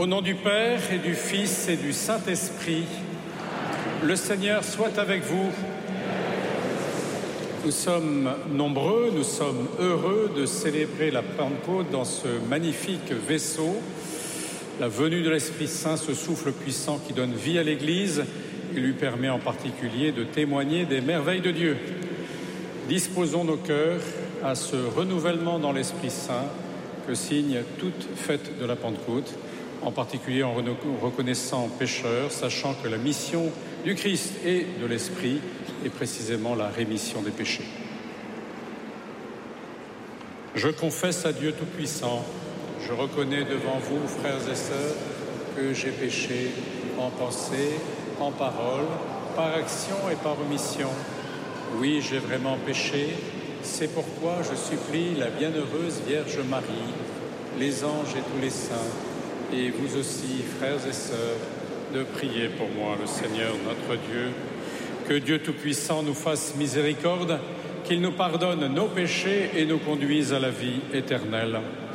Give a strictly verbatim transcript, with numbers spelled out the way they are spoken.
Au nom du Père et du Fils et du Saint-Esprit, le Seigneur soit avec vous. Nous sommes nombreux, nous sommes heureux de célébrer la Pentecôte dans ce magnifique vaisseau. La venue de l'Esprit Saint, ce souffle puissant qui donne vie à l'Église et lui permet en particulier de témoigner des merveilles de Dieu. Disposons nos cœurs à ce renouvellement dans l'Esprit Saint que signe toute fête de la Pentecôte, en particulier en reconnaissant pécheurs, sachant que la mission du Christ et de l'Esprit est précisément la rémission des péchés. Je confesse à Dieu Tout-Puissant, je reconnais devant vous, frères et sœurs, que j'ai péché en pensée, en parole, par action et par omission. Oui, j'ai vraiment péché, c'est pourquoi je supplie la bienheureuse Vierge Marie, les anges et tous les saints, et vous aussi, frères et sœurs, de prier pour moi, le Seigneur notre Dieu. Que Dieu Tout-Puissant nous fasse miséricorde, qu'il nous pardonne nos péchés et nous conduise à la vie éternelle.